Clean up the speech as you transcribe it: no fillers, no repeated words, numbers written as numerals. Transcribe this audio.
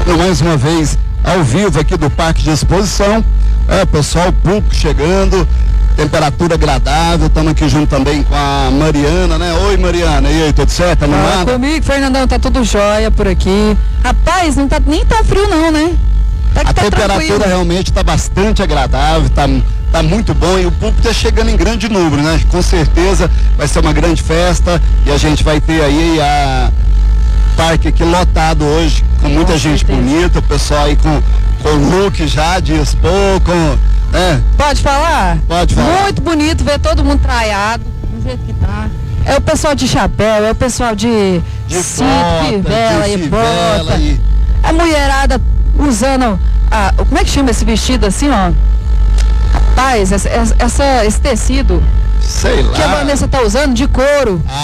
mais uma vez ao vivo aqui do Parque de Exposição. Pessoal, público chegando, temperatura agradável. Estamos aqui junto também com a Mariana, né? Oi, Mariana, e aí, tudo certo? Tá animada? Comigo, Fernandão, tá tudo jóia por aqui. Rapaz, não tá nem tão frio não, né? A temperatura realmente está bastante agradável, tá muito bom, e o público está chegando em grande número, né? Com certeza vai ser uma grande festa e a gente vai ter aí a parque aqui lotado hoje, com muita gente bonita, o pessoal aí com look já de expo, Pode falar? Pode falar. Muito bonito ver todo mundo traiado, do jeito que tá. É o pessoal de chapéu, é o pessoal de cinto, fivela e bota. A mulherada usando como é que chama esse vestido assim, ó? Rapaz, esse tecido sei lá, que a Vanessa tá usando de couro.